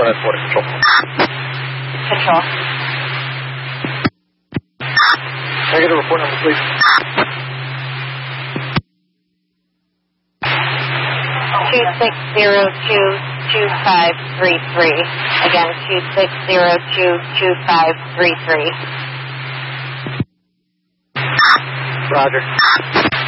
that's Water Control. Control. Can I get a report number, please? 26022533. Again, 26022533. Roger.